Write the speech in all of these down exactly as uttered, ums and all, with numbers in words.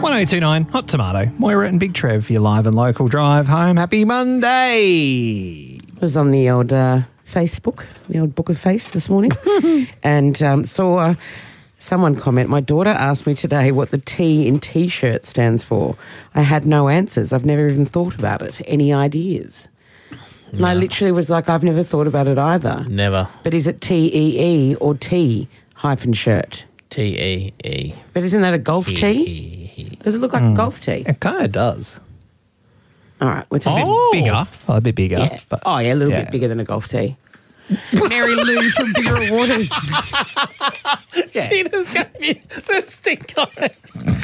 one oh two nine Hot Tomato. Moira and Big Trev for your live and local drive home. Happy Monday. I was on the old uh, Facebook, the old Book of Face this morning, and um, saw uh, someone comment, my daughter asked me today what the T in T-shirt stands for. I had no answers. I've never even thought about it. Any ideas? And no. I literally was like, I've never thought about it either. Never. But is it T E E or T hyphen shirt? T E E. But isn't that a golf tee? Does it look like mm. a golf tee? It kind of does. All right. We're talking oh. a bit bigger. Oh, a bit bigger. Yeah. But, oh, yeah, a little yeah. bit bigger than a golf tee. Mary Lou from Bigger Waters. Yeah. She just gave me the stink on it.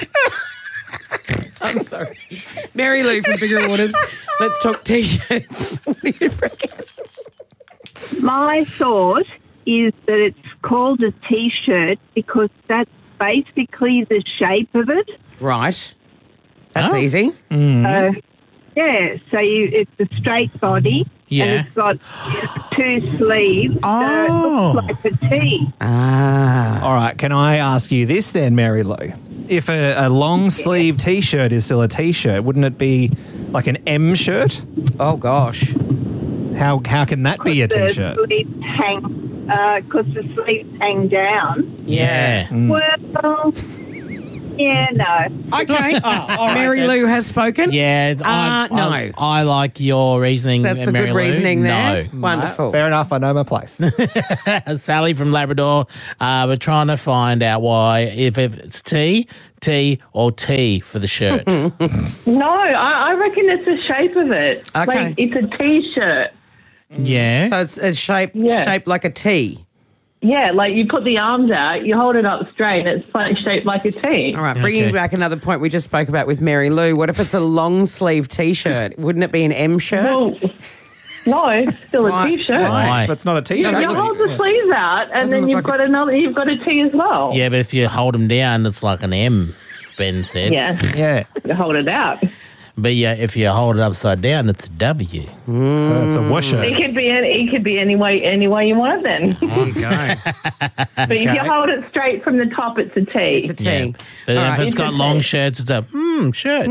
I'm sorry. Mary Lou from Bigger Waters. Let's talk T-shirts. What do you reckon? My thought is that it's called a T-shirt because that's basically the shape of it. Right. That's oh. easy. Mm. Uh, yeah, so you, it's a straight body. Yeah. And it's got two sleeves. Oh. So it looks like a T. Ah. All right. Can I ask you this then, Mary Lou? If a, a long sleeve yeah. T-shirt is still a T-shirt, wouldn't it be like an M shirt? Oh, gosh. How how can that be a T-shirt? The sleeves hang, because uh, the sleeves hang down. Yeah. Mm. Well, yeah, no. Okay. Oh, all right, Mary then. Lou has spoken. Yeah. Uh, I, no. I, I like your reasoning, That's a Mary good Lou. reasoning there. No. Wonderful. Fair enough. I know my place. Sally from Labrador. Uh, we're trying to find out why, if, if it's T, T, or T for the shirt. No, I, I reckon it's the shape of it. Okay. Like, it's a T-shirt. Yeah. So it's, it's shaped, Yeah. shaped like a T. Yeah, like you put the arms out, you hold it up straight, and it's like shaped like a T. All right, bringing Okay. back another point we just spoke about with Mary Lou. What if it's a long sleeve T-shirt? Wouldn't it be an M shirt? Well, no, it's still a Why? T-shirt. Why? That's not a T-shirt. You, you hold the sleeves out, and Doesn't then look you've like got a- another. You've got a T as well. Yeah, but if you hold them down, it's like an M, Ben said. Yeah, Yeah. you hold it out. But yeah, if you hold it upside down, it's a W. Mm. It's a whoosher. It could be any, it could be any way any way you want it then. There you go. But if you hold it straight from the top, it's a T. It's a T. Yeah. But All if right. it's got long shirts, it's a hmm shirt.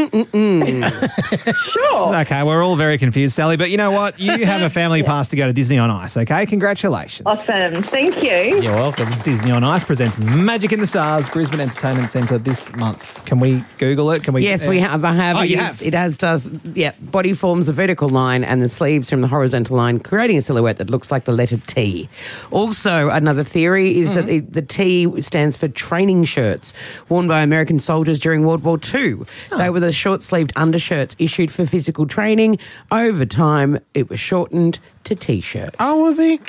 Sure. Okay, we're all very confused, Sally. But you know what? You have a family pass to go to Disney on Ice, okay? Congratulations. Awesome. Thank you. You're welcome. Disney on Ice presents Magic in the Stars, Brisbane Entertainment Centre this month. Can we Google it? Can we? Yes, we have. I have. Oh, it, you is- have? it has does. Yeah, body forms a vertical line, and the sleeves from the horizontal line, creating a silhouette that looks like the letter T. Also, another theory is that the, the T stands for training shirts worn by American soldiers during World War Two. They were the short-sleeved undershirts issued for physical training. Over time, it was shortened to T-shirt. Oh, well, there you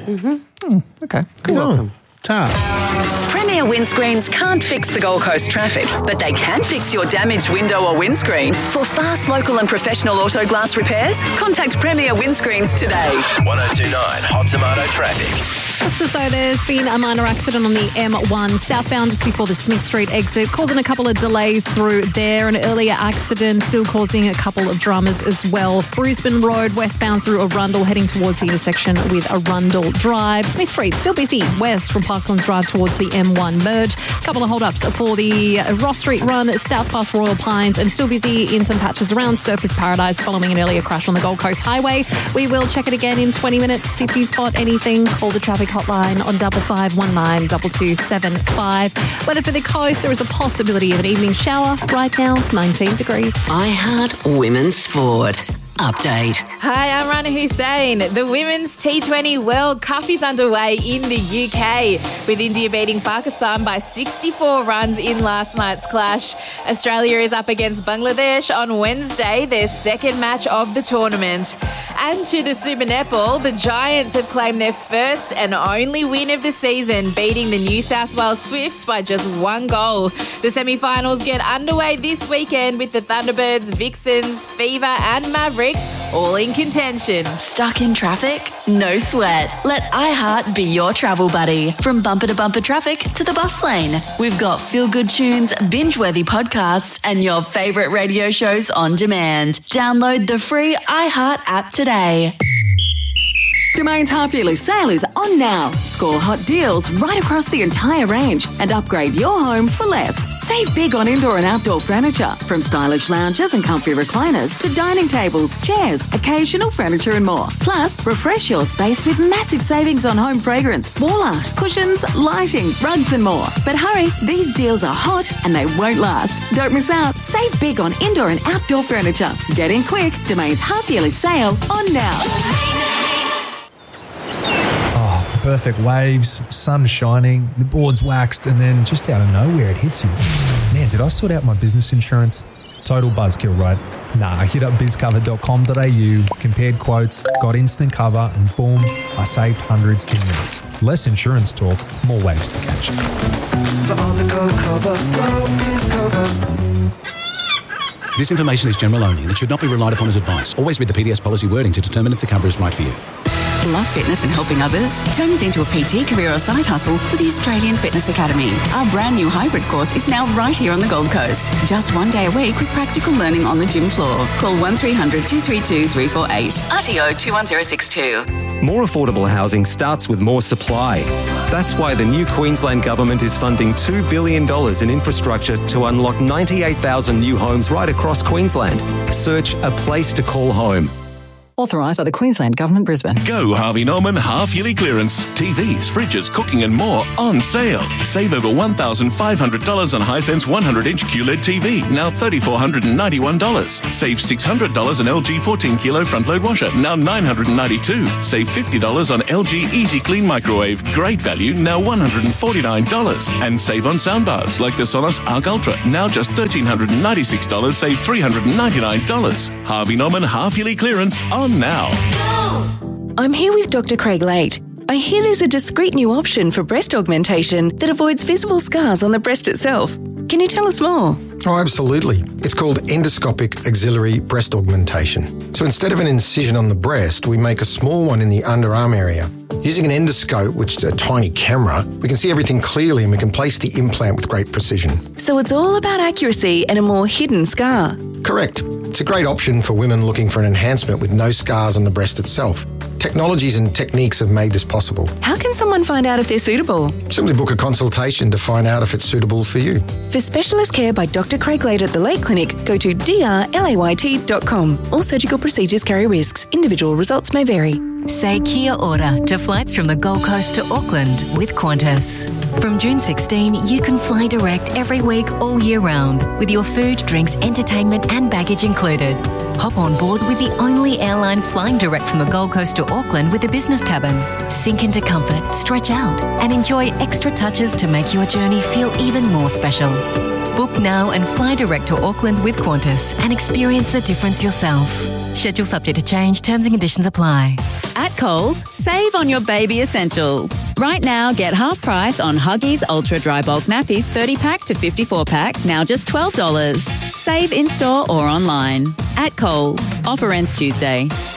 go. Okay. You're welcome. Ta. Premier Windscreens can't fix the Gold Coast traffic, but they can fix your damaged window or windscreen. For fast, local and professional auto glass repairs, contact Premier Windscreens today. one oh two nine Hot Tomato Traffic. Looks as though there's been a minor accident on the M one southbound just before the Smith Street exit, causing a couple of delays through there. An earlier accident still causing a couple of dramas as well. Brisbane Road westbound through Arundel, heading towards the intersection with Arundel Drive. Smith Street still busy west from Parklands Drive towards the M one merge. A couple of hold-ups for the Ross Street run south past Royal Pines, and still busy in some patches around Surfers Paradise following an earlier crash on the Gold Coast Highway. We will check it again in twenty minutes. If you spot anything, call the traffic hotline on double five one nine two two seven five. Weather for the coast, there is a possibility of an evening shower. Right now, nineteen degrees. I Heart Women's Sport. Update. Hi, I'm Rana Hussain. The Women's T twenty World Cup is underway in the U K, with India beating Pakistan by sixty-four runs in last night's clash. Australia is up against Bangladesh on Wednesday, their second match of the tournament. And to the Super Netball, the Giants have claimed their first and only win of the season, beating the New South Wales Swifts by just one goal. The semi-finals get underway this weekend with the Thunderbirds, Vixens, Fever and Mavericks all in contention. Stuck in traffic? No sweat. Let iHeart be your travel buddy. From bumper to bumper traffic to the bus lane. We've got feel-good tunes, binge-worthy podcasts and your favourite radio shows on demand. Download the free iHeart app today. Domain's half-yearly sale is on now. Score hot deals right across the entire range and upgrade your home for less. Save big on indoor and outdoor furniture, from stylish lounges and comfy recliners to dining tables, chairs, occasional furniture and more. Plus, refresh your space with massive savings on home fragrance, wall art, cushions, lighting, rugs and more. But hurry, these deals are hot and they won't last. Don't miss out. Save big on indoor and outdoor furniture. Get in quick. Domain's half-yearly sale on now. Oh, perfect waves, sun shining, the board's waxed, and then just out of nowhere it hits you. Man, did I sort out my business insurance? Total buzzkill, right? Nah, I hit up biz cover dot com dot a u, compared quotes, got instant cover, and boom, I saved hundreds in minutes. Less insurance talk, more waves to catch. The on-the-go cover, go biz cover. This information is general only and it should not be relied upon as advice. Always read the P D S policy wording to determine if the cover is right for you. Love fitness and helping others? Turn it into a P T career or side hustle with the Australian Fitness Academy. Our brand new hybrid course is now right here on the Gold Coast. Just one day a week with practical learning on the gym floor. Call one three hundred two three two three four eight. R T O two one zero six two. More affordable housing starts with more supply. That's why the new Queensland Government is funding two billion dollars in infrastructure to unlock ninety-eight thousand new homes right across Queensland. Search A Place to Call Home. Authorised by the Queensland Government, Brisbane. Go Harvey Norman half-yearly clearance. T Vs, fridges, cooking and more on sale. Save over one thousand five hundred dollars on Hisense one hundred inch Q L E D T V, now three thousand four hundred ninety-one dollars. Save six hundred dollars on L G fourteen kilo front-load washer, now nine hundred ninety-two dollars. Save fifty dollars on L G Easy Clean microwave, great value, now one hundred forty-nine dollars. And save on soundbars like the Sonos Arc Ultra, now just one thousand three hundred ninety-six dollars, save three hundred ninety-nine dollars. Harvey Norman half-yearly clearance on now. I'm here with Doctor Craig Late. I hear there's a discreet new option for breast augmentation that avoids visible scars on the breast itself. Can you tell us more? Oh, absolutely. It's called endoscopic axillary breast augmentation. So instead of an incision on the breast, we make a small one in the underarm area. Using an endoscope, which is a tiny camera, we can see everything clearly and we can place the implant with great precision. So it's all about accuracy and a more hidden scar. Correct. It's a great option for women looking for an enhancement with no scars on the breast itself. Technologies and techniques have made this possible. How can someone find out if they're suitable? Simply book a consultation to find out if it's suitable for you. For specialist care by Doctor Craig Late at the Late Clinic, go to d r layt dot com. All surgical procedures carry risks. Individual results may vary. Say kia ora to flights from the Gold Coast to Auckland with Qantas. From June sixteenth, you can fly direct every week all year round with your food, drinks, entertainment and baggage included. Hop on board with the only airline flying direct from the Gold Coast to Auckland with a business cabin. Sink into comfort, stretch out and enjoy extra touches to make your journey feel even more special. Book now and fly direct to Auckland with Qantas and experience the difference yourself. Schedule subject to change. Terms and conditions apply. At Coles, save on your baby essentials. Right now, get half price on Huggies Ultra Dry Bulk Nappies thirty pack to fifty-four pack, now just twelve dollars. Save in-store or online. At Coles. Offer ends Tuesday.